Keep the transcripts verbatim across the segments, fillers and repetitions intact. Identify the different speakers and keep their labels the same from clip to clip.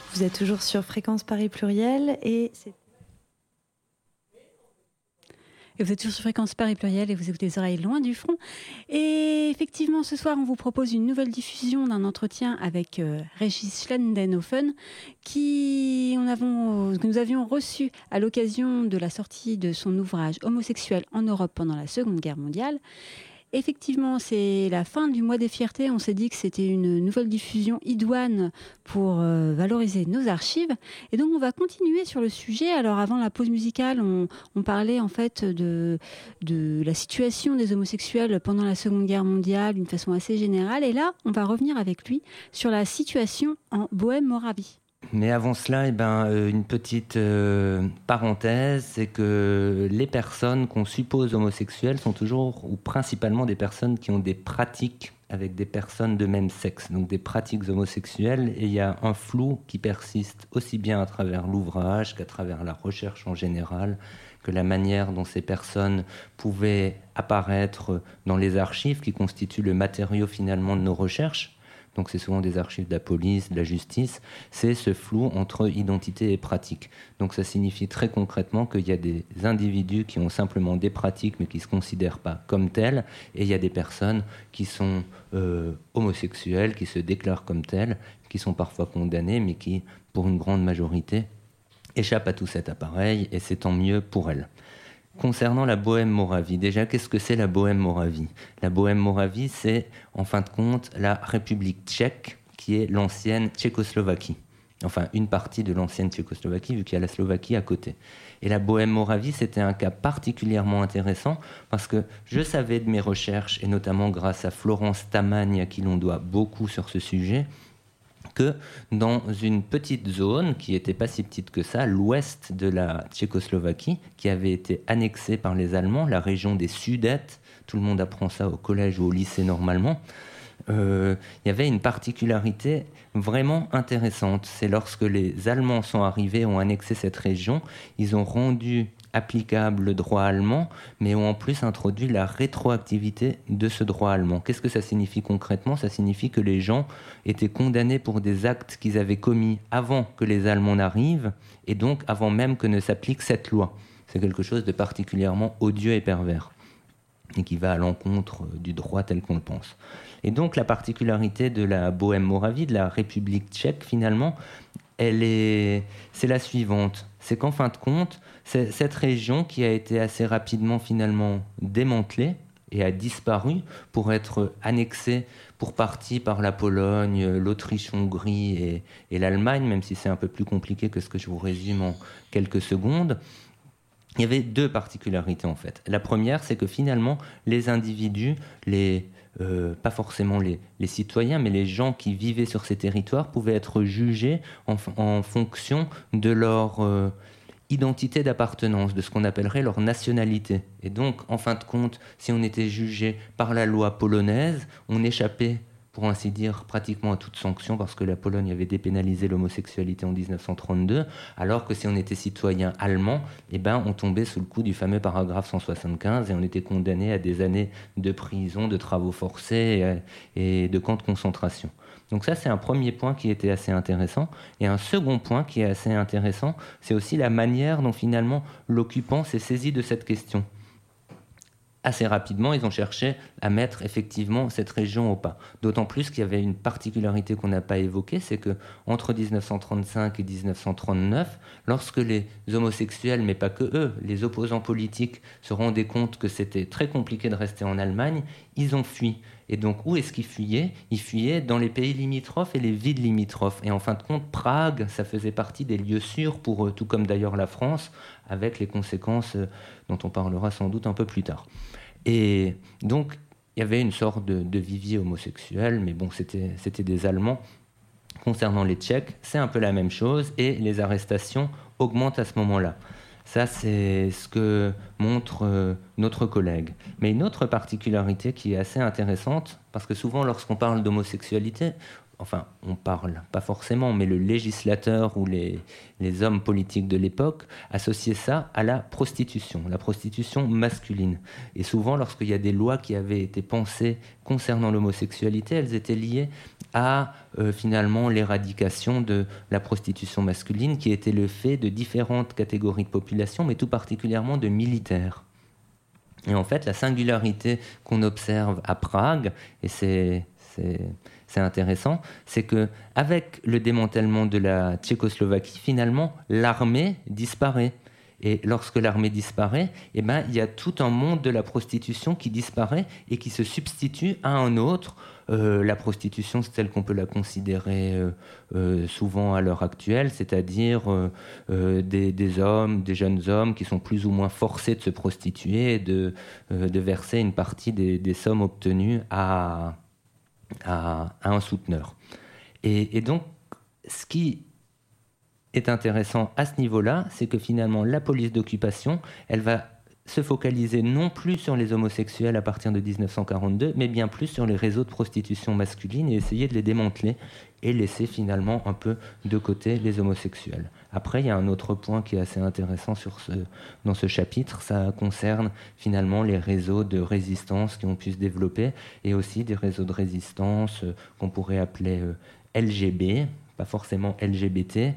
Speaker 1: Vous êtes toujours sur Fréquence Paris Pluriel et c'est...
Speaker 2: Et vous êtes toujours sur Fréquence Paris Pluriel et vous écoutez les oreilles loin du front. Et effectivement, ce soir, on vous propose une nouvelle diffusion d'un entretien avec euh, Régis Schlendenhoffen, qui on avons, que nous avions reçu à l'occasion de la sortie de son ouvrage Homosexuel en Europe pendant la Seconde Guerre mondiale. Effectivement, c'est la fin du mois des fiertés. On s'est dit que c'était une nouvelle diffusion idoine pour euh, valoriser nos archives. Et donc, on va continuer sur le sujet. Alors, avant la pause musicale, on, on parlait en fait de, de la situation des homosexuels pendant la Seconde Guerre mondiale d'une façon assez générale. Et là, on va revenir avec lui sur la situation en Bohème-Moravie.
Speaker 3: Mais avant cela, eh ben, euh, une petite euh, parenthèse, c'est que les personnes qu'on suppose homosexuelles sont toujours ou principalement des personnes qui ont des pratiques avec des personnes de même sexe, donc des pratiques homosexuelles, et il y a un flou qui persiste aussi bien à travers l'ouvrage qu'à travers la recherche en général, que la manière dont ces personnes pouvaient apparaître dans les archives qui constituent le matériau finalement de nos recherches. Donc c'est souvent des archives de la police, de la justice, c'est ce flou entre identité et pratique. Donc ça signifie très concrètement qu'il y a des individus qui ont simplement des pratiques mais qui ne se considèrent pas comme tels, et il y a des personnes qui sont euh, homosexuelles, qui se déclarent comme telles, qui sont parfois condamnées, mais qui, pour une grande majorité, échappent à tout cet appareil, et c'est tant mieux pour elles. Concernant la Bohème-Moravie, déjà, qu'est-ce que c'est la Bohème-Moravie ? La Bohème-Moravie, c'est, en fin de compte, la République tchèque, qui est l'ancienne Tchécoslovaquie. Enfin, une partie de l'ancienne Tchécoslovaquie, vu qu'il y a la Slovaquie à côté. Et la Bohème-Moravie, c'était un cas particulièrement intéressant, parce que je savais de mes recherches, et notamment grâce à Florence Tamagne, à qui l'on doit beaucoup sur ce sujet, que dans une petite zone, qui n'était pas si petite que ça, l'ouest de la Tchécoslovaquie, qui avait été annexée par les Allemands, la région des Sudètes, tout le monde apprend ça au collège ou au lycée normalement, euh, il y avait une particularité vraiment intéressante. C'est lorsque les Allemands sont arrivés, ont annexé cette région, ils ont rendu applicable le droit allemand, mais ont en plus introduit la rétroactivité de ce droit allemand. Qu'est-ce que ça signifie concrètement ? Ça signifie que les gens étaient condamnés pour des actes qu'ils avaient commis avant que les Allemands n'arrivent, et donc avant même que ne s'applique cette loi. C'est quelque chose de particulièrement odieux et pervers, et qui va à l'encontre du droit tel qu'on le pense. Et donc la particularité de la Bohème-Moravie, de la République tchèque, finalement, elle est, c'est la suivante. C'est qu'en fin de compte, c'est cette région qui a été assez rapidement finalement démantelée et a disparu pour être annexée pour partie par la Pologne, l'Autriche-Hongrie et, et l'Allemagne, même si c'est un peu plus compliqué que ce que je vous résume en quelques secondes. Il y avait deux particularités en fait. La première, c'est que finalement, les individus, les, euh, pas forcément les, les citoyens, mais les gens qui vivaient sur ces territoires pouvaient être jugés en, en fonction de leur euh, identité d'appartenance, de ce qu'on appellerait leur nationalité. Et donc, en fin de compte, si on était jugé par la loi polonaise, on échappait, pour ainsi dire, pratiquement à toute sanction, parce que la Pologne avait dépénalisé l'homosexualité en dix-neuf cent trente-deux, alors que si on était citoyen allemand, eh ben, on tombait sous le coup du fameux paragraphe cent soixante-quinze et on était condamné à des années de prison, de travaux forcés et, et de camps de concentration. Donc ça, c'est un premier point qui était assez intéressant. Et un second point qui est assez intéressant, c'est aussi la manière dont finalement l'occupant s'est saisi de cette question. Assez rapidement, ils ont cherché à mettre effectivement cette région au pas. D'autant plus qu'il y avait une particularité qu'on n'a pas évoquée, c'est qu'entre dix-neuf cent trente-cinq et dix-neuf cent trente-neuf, lorsque les homosexuels, mais pas que eux, les opposants politiques se rendaient compte que c'était très compliqué de rester en Allemagne, ils ont fui. Et donc, où est-ce qu'ils fuyaient ? Ils fuyaient dans les pays limitrophes et les villes limitrophes. Et en fin de compte, Prague, ça faisait partie des lieux sûrs pour eux, tout comme d'ailleurs la France, avec les conséquences dont on parlera sans doute un peu plus tard. Et donc, il y avait une sorte de, de vivier homosexuel, mais bon, c'était, c'était des Allemands. Concernant les Tchèques, c'est un peu la même chose, et les arrestations augmentent à ce moment-là. Ça, c'est ce que montre euh, notre collègue. Mais une autre particularité qui est assez intéressante, parce que souvent, lorsqu'on parle d'homosexualité, enfin, on parle pas forcément, mais le législateur ou les, les hommes politiques de l'époque associaient ça à la prostitution, la prostitution masculine. Et souvent, lorsqu'il y a des lois qui avaient été pensées concernant l'homosexualité, elles étaient liées à euh, finalement l'éradication de la prostitution masculine, qui était le fait de différentes catégories de population, mais tout particulièrement de militaires. Et en fait, la singularité qu'on observe à Prague, et c'est, c'est, c'est intéressant, c'est qu'avec le démantèlement de la Tchécoslovaquie, finalement, l'armée disparaît. Et lorsque l'armée disparaît, eh ben, il y a tout un monde de la prostitution qui disparaît et qui se substitue à un autre. Euh, la prostitution, c'est telle qu'on peut la considérer euh, euh, souvent à l'heure actuelle, c'est-à-dire euh, euh, des, des hommes, des jeunes hommes qui sont plus ou moins forcés de se prostituer et de, euh, de verser une partie des, des sommes obtenues à, à, à un souteneur. Et, et donc, ce qui est intéressant à ce niveau-là, c'est que finalement, la police d'occupation, elle va se focaliser non plus sur les homosexuels à partir de dix-neuf cent quarante-deux, mais bien plus sur les réseaux de prostitution masculine et essayer de les démanteler et laisser finalement un peu de côté les homosexuels. Après, il y a un autre point qui est assez intéressant sur ce, dans ce chapitre, ça concerne finalement les réseaux de résistance qui ont pu se développer et aussi des réseaux de résistance euh, qu'on pourrait appeler euh, L G B, pas forcément L G B T,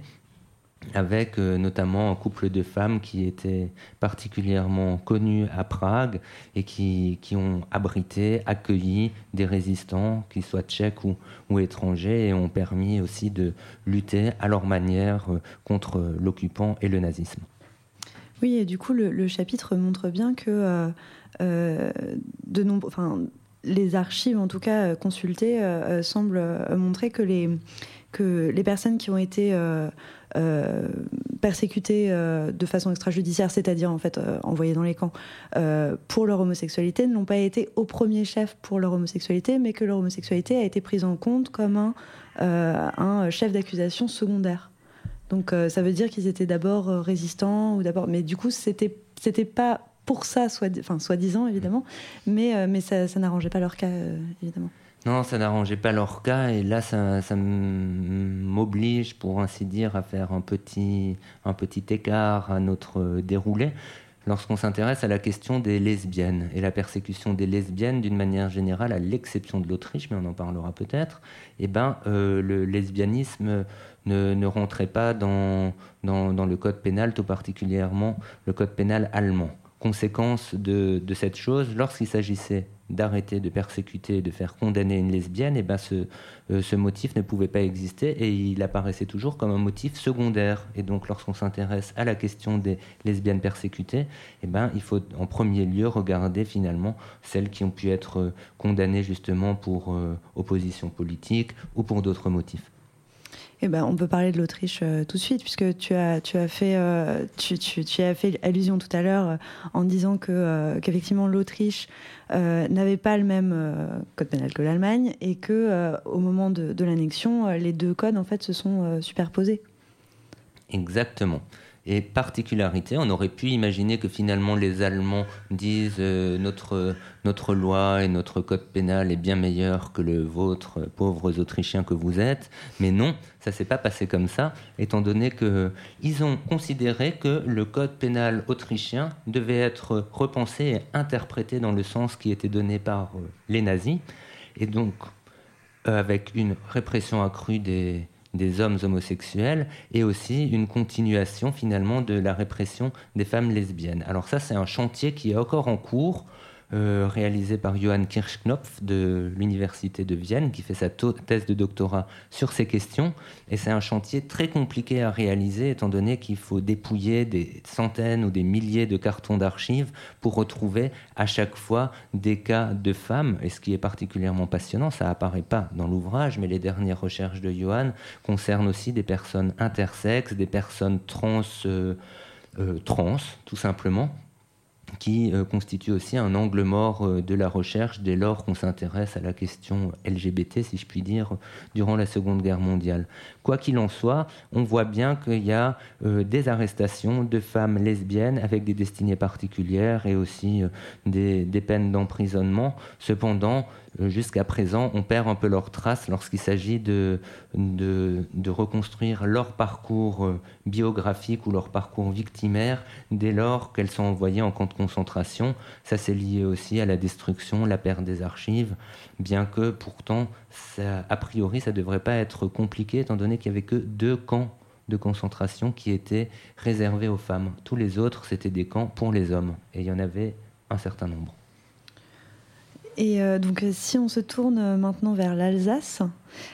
Speaker 3: avec euh, notamment un couple de femmes qui étaient particulièrement connues à Prague et qui, qui ont abrité, accueilli des résistants, qu'ils soient tchèques ou, ou étrangers, et ont permis aussi de lutter à leur manière euh, contre l'occupant et le nazisme.
Speaker 1: Oui, et du coup, le, le chapitre montre bien que euh, euh, de nombreux... Enfin, les archives, en tout cas consultées, euh, semblent euh, montrer que les, que les personnes qui ont été euh, euh, persécutées euh, de façon extrajudiciaire, c'est-à-dire en fait euh, envoyées dans les camps euh, pour leur homosexualité, n'ont pas été au premier chef pour leur homosexualité, mais que leur homosexualité a été prise en compte comme un, euh, un chef d'accusation secondaire. Donc euh, ça veut dire qu'ils étaient d'abord euh, résistants, ou d'abord, mais du coup c'était c'était pas pour ça, soit, enfin, soi-disant, évidemment, mais, euh, mais ça, ça n'arrangeait pas leur cas, euh, évidemment.
Speaker 3: Non, ça n'arrangeait pas leur cas, et là, ça, ça m'oblige, pour ainsi dire, à faire un petit, un petit écart à notre déroulé, lorsqu'on s'intéresse à la question des lesbiennes, et la persécution des lesbiennes, d'une manière générale, à l'exception de l'Autriche, mais on en parlera peut-être, eh ben, euh, le lesbianisme ne, ne rentrait pas dans, dans, dans le code pénal, tout particulièrement le code pénal allemand. Conséquence de, de cette chose, lorsqu'il s'agissait d'arrêter de persécuter et de faire condamner une lesbienne, eh ben ce, euh, ce motif ne pouvait pas exister et il apparaissait toujours comme un motif secondaire. Et donc lorsqu'on s'intéresse à la question des lesbiennes persécutées, eh ben, il faut en premier lieu regarder finalement celles qui ont pu être condamnées justement pour euh, opposition politique ou pour d'autres motifs.
Speaker 1: Eh ben, on peut parler de l'Autriche euh, tout de suite, puisque tu as, tu as fait, euh, tu, tu, tu as fait allusion tout à l'heure euh, en disant que, euh, qu'effectivement l'Autriche euh, n'avait pas le même euh, code pénal que l'Allemagne et que euh, au moment de, de l'annexion, euh, les deux codes en fait se sont euh, superposés.
Speaker 3: Exactement. Et particularité, on aurait pu imaginer que finalement les Allemands disent euh, notre, notre loi et notre code pénal est bien meilleur que le vôtre, pauvres Autrichiens que vous êtes. Mais non, ça ne s'est pas passé comme ça, étant donné qu'ils ont considéré que le code pénal autrichien devait être repensé et interprété dans le sens qui était donné par euh, les nazis. Et donc, euh, avec une répression accrue des... des hommes homosexuels et aussi une continuation finalement de la répression des femmes lesbiennes. Alors ça, c'est un chantier qui est encore en cours, euh, réalisé par Johann Kirchknopf de l'Université de Vienne, qui fait sa thèse de doctorat sur ces questions. Et c'est un chantier très compliqué à réaliser, étant donné qu'il faut dépouiller des centaines ou des milliers de cartons d'archives pour retrouver à chaque fois des cas de femmes. Et ce qui est particulièrement passionnant, ça apparaît pas dans l'ouvrage, mais les dernières recherches de Johann concernent aussi des personnes intersexes, des personnes trans, euh, euh, trans tout simplement, qui euh, constitue aussi un angle mort euh, de la recherche dès lors qu'on s'intéresse à la question L G B T, si je puis dire, durant la Seconde Guerre mondiale. Quoi qu'il en soit, on voit bien qu'il y a euh, des arrestations de femmes lesbiennes avec des destinées particulières et aussi euh, des, des peines d'emprisonnement. Cependant, jusqu'à présent, on perd un peu leurs traces lorsqu'il s'agit de, de, de reconstruire leur parcours biographique ou leur parcours victimaire dès lors qu'elles sont envoyées en camp de concentration. Ça, c'est lié aussi à la destruction, la perte des archives, bien que pourtant, ça, a priori, ça ne devrait pas être compliqué, étant donné qu'il n'y avait que deux camps de concentration qui étaient réservés aux femmes. Tous les autres, c'était des camps pour les hommes, et il y en avait un certain nombre.
Speaker 1: Et euh, donc, si on se tourne maintenant vers l'Alsace,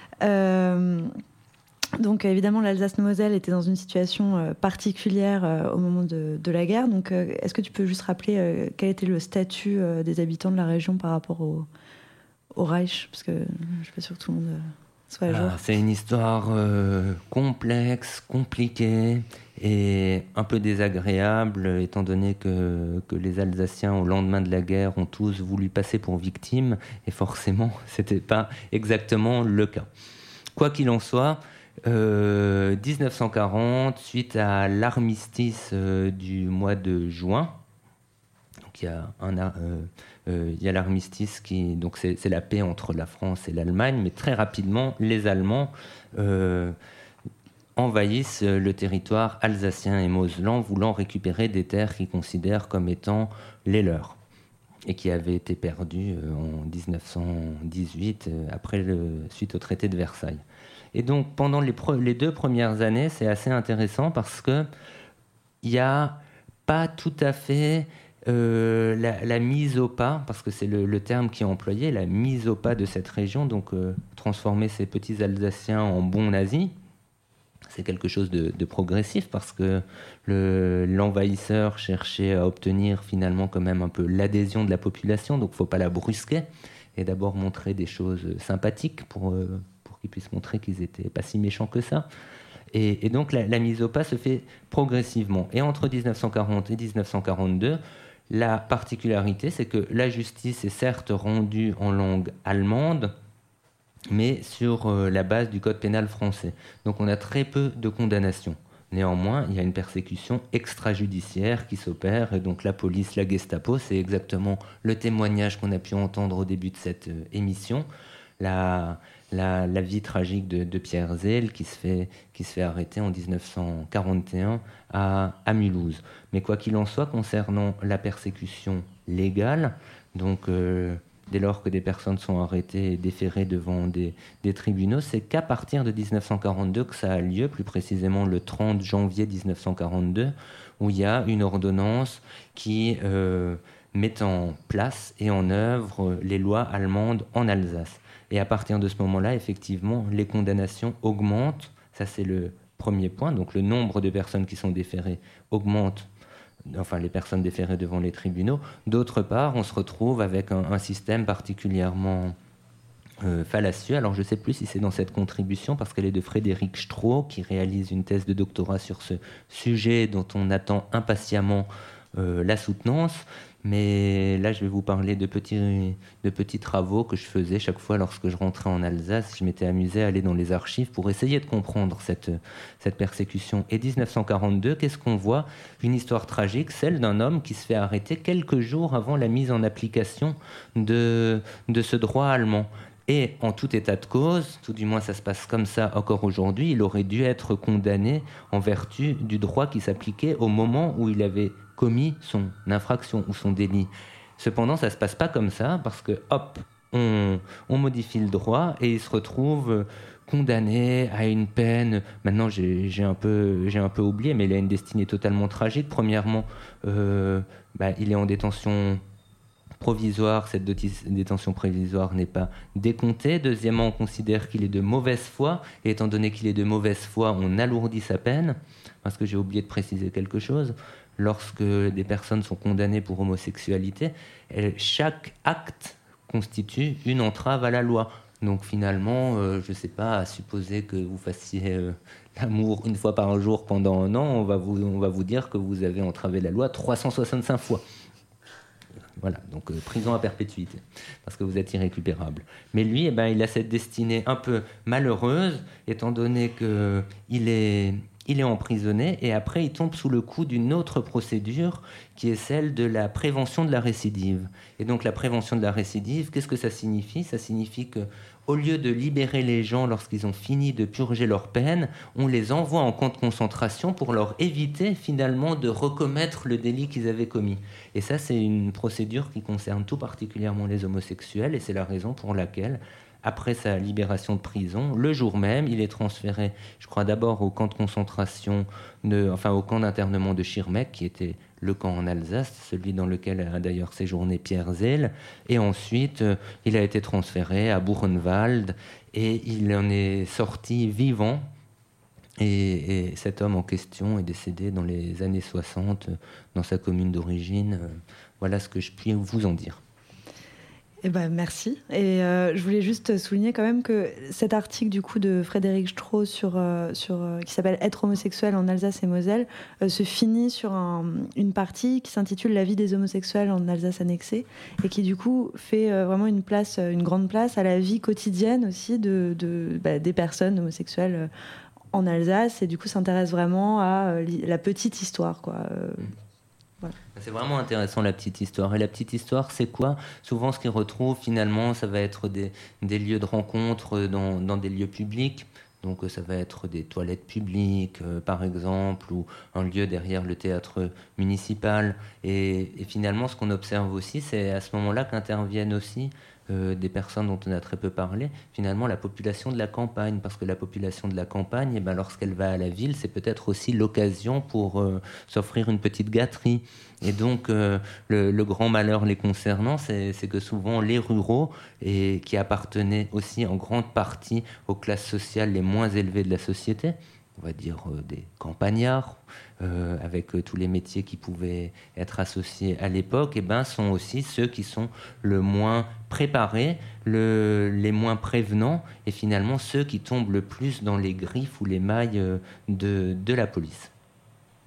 Speaker 1: euh, donc évidemment, l'Alsace-Moselle était dans une situation euh, particulière euh, au moment de, de la guerre. Donc, euh, est-ce que tu peux juste rappeler euh, quel était le statut euh, des habitants de la région par rapport au, au Reich? Parce que je suis pas sûre que tout le monde euh, soit à jour.
Speaker 3: Ah, c'est une histoire euh, complexe, compliquée et un peu désagréable, étant donné que, que les Alsaciens, au lendemain de la guerre, ont tous voulu passer pour victimes, et forcément, ce n'était pas exactement le cas. Quoi qu'il en soit, euh, dix-neuf cent quarante, suite à l'armistice euh, du mois de juin, donc il y a, un, euh, euh, il y a l'armistice qui, donc c'est, c'est la paix entre la France et l'Allemagne, mais très rapidement, les Allemands euh, envahissent le territoire alsacien et mosellan, voulant récupérer des terres qu'ils considèrent comme étant les leurs et qui avaient été perdues en dix-neuf cent dix-huit, après le, suite au traité de Versailles. Et donc, pendant les, pre- les deux premières années, c'est assez intéressant parce qu'il n'y a pas tout à fait euh, la, la mise au pas, parce que c'est le, le terme qui est employé, la mise au pas de cette région, donc euh, transformer ces petits Alsaciens en bons nazis. C'est quelque chose de, de progressif parce que le, l'envahisseur cherchait à obtenir finalement quand même un peu l'adhésion de la population, donc il ne faut pas la brusquer et d'abord montrer des choses sympathiques pour, euh, pour qu'ils puissent montrer qu'ils n'étaient pas si méchants que ça. Et, et donc la, la mise au pas se fait progressivement. Et entre dix-neuf cent quarante et dix-neuf cent quarante-deux, la particularité, c'est que la justice est certes rendue en langue allemande, mais sur euh, la base du code pénal français. Donc on a très peu de condamnations. Néanmoins, il y a une persécution extrajudiciaire qui s'opère, et donc la police, la Gestapo, c'est exactement le témoignage qu'on a pu entendre au début de cette euh, émission, la, la, la vie tragique de, de Pierre Zell qui se fait, qui se fait arrêter en dix-neuf cent quarante et un à, à Mulhouse. Mais quoi qu'il en soit, concernant la persécution légale, donc... Euh, dès lors que des personnes sont arrêtées et déférées devant des, des tribunaux, c'est qu'à partir de dix-neuf cent quarante-deux que ça a lieu, plus précisément le trente janvier dix-neuf cent quarante-deux, où il y a une ordonnance qui euh, met en place et en œuvre les lois allemandes en Alsace. Et à partir de ce moment-là, effectivement, les condamnations augmentent. Ça, c'est le premier point. Donc le nombre de personnes qui sont déférées augmente, enfin les personnes déférées devant les tribunaux. D'autre part, on se retrouve avec un, un système particulièrement euh, fallacieux. Alors je ne sais plus si c'est dans cette contribution, parce qu'elle est de Frédéric Stroh, qui réalise une thèse de doctorat sur ce sujet dont on attend impatiemment euh, la soutenance. Mais là, je vais vous parler de petits, de petits travaux que je faisais chaque fois lorsque je rentrais en Alsace. Je m'étais amusé à aller dans les archives pour essayer de comprendre cette, cette persécution. Et dix-neuf cent quarante-deux, qu'est-ce qu'on voit? Une histoire tragique, celle d'un homme qui se fait arrêter quelques jours avant la mise en application de, de ce droit allemand. Et en tout état de cause, tout du moins ça se passe comme ça encore aujourd'hui, il aurait dû être condamné en vertu du droit qui s'appliquait au moment où il avait commis son infraction ou son délit. Cependant, ça ne se passe pas comme ça, parce que, hop, on, on modifie le droit et il se retrouve condamné à une peine. Maintenant, j'ai, j'ai, un peu, j'ai un peu oublié, mais il a une destinée totalement tragique. Premièrement, euh, bah, il est en détention provisoire, cette détention provisoire n'est pas décomptée. Deuxièmement, on considère qu'il est de mauvaise foi, et étant donné qu'il est de mauvaise foi, on alourdit sa peine, parce que j'ai oublié de préciser quelque chose. Lorsque des personnes sont condamnées pour homosexualité, chaque acte constitue une entrave à la loi. Donc finalement, euh, je ne sais pas, à supposer que vous fassiez euh, l'amour une fois par jour pendant un an, on va vous, on va vous dire que vous avez entravé la loi trois cent soixante-cinq fois. Voilà, donc euh, prison à perpétuité, parce que vous êtes irrécupérable. Mais lui, eh ben, il a cette destinée un peu malheureuse, étant donné qu'il est... il est emprisonné et après il tombe sous le coup d'une autre procédure qui est celle de la prévention de la récidive. Et donc la prévention de la récidive, qu'est-ce que ça signifie ? Ça signifie que au lieu de libérer les gens lorsqu'ils ont fini de purger leur peine, on les envoie en camp de concentration pour leur éviter finalement de recommettre le délit qu'ils avaient commis. Et ça, c'est une procédure qui concerne tout particulièrement les homosexuels et c'est la raison pour laquelle, après sa libération de prison, le jour même, il est transféré, je crois d'abord au camp de concentration, de, enfin au camp d'internement de Schirmeck, qui était le camp en Alsace, celui dans lequel a d'ailleurs séjourné Pierre Zell, et ensuite euh, il a été transféré à Buchenwald, et il en est sorti vivant, et, et cet homme en question est décédé dans les années soixante, dans sa commune d'origine. Voilà ce que je puis vous en dire.
Speaker 1: Eh ben, merci. Et euh, je voulais juste souligner quand même que cet article du coup de Frédéric Strauss sur, euh, sur, euh, qui s'appelle « Être homosexuel en Alsace et Moselle euh, » se finit sur un, une partie qui s'intitule « La vie des homosexuels en Alsace annexée » et qui du coup fait euh, vraiment une place, une grande place à la vie quotidienne aussi de, de, bah, des personnes homosexuelles euh, en Alsace et du coup s'intéresse vraiment à euh, la petite histoire, quoi. Euh,
Speaker 3: Voilà. C'est vraiment intéressant la petite histoire. Et la petite histoire, c'est quoi ? Souvent, ce qu'ils retrouvent, finalement, ça va être des, des lieux de rencontre dans, dans des lieux publics. Donc, ça va être des toilettes publiques, euh, par exemple, ou un lieu derrière le théâtre municipal. Et, et finalement, ce qu'on observe aussi, c'est à ce moment-là qu'interviennent aussi euh, des personnes dont on a très peu parlé, finalement, la population de la campagne. Parce que la population de la campagne, eh ben, lorsqu'elle va à la ville, c'est peut-être aussi l'occasion pour euh, s'offrir une petite gâterie. Et donc, euh, le, le grand malheur les concernant, c'est, c'est que souvent, les ruraux, et qui appartenaient aussi en grande partie aux classes sociales les moins élevées de la société, on va dire euh, des campagnards, euh, avec euh, tous les métiers qui pouvaient être associés à l'époque, et ben, sont aussi ceux qui sont le moins préparés, le, les moins prévenants, et finalement ceux qui tombent le plus dans les griffes ou les mailles euh, de, de la police.